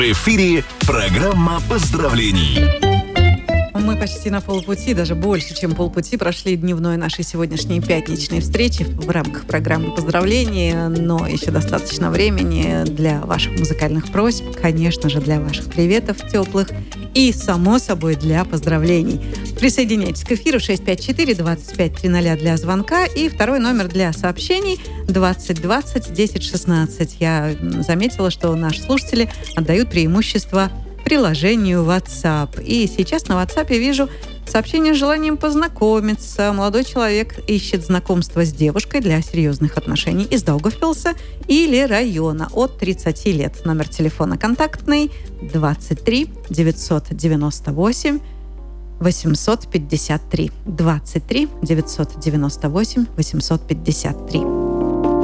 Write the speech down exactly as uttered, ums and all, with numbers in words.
В эфире программа поздравлений. Мы почти на полпути, даже больше, чем полпути прошли дневной нашей сегодняшней пятничной встречи в рамках программы поздравлений, но еще достаточно времени для ваших музыкальных просьб, конечно же, для ваших приветов теплых и, само собой, для поздравлений. Присоединяйтесь к эфиру шесть пять четыре двадцать пять тридцать для звонка и второй номер для сообщений двадцать двадцать десять шестнадцать. Я заметила, что наши слушатели отдают преимущество приложению WhatsApp. И сейчас на WhatsApp вижу сообщение с желанием познакомиться. Молодой человек ищет знакомство с девушкой для серьезных отношений из Даугавпилса или района от тридцати лет. Номер телефона контактный двадцать три девятьсот девяносто восемь восемьсот пятьдесят три. двадцать три девятьсот девяносто восемь восемьсот пятьдесят три.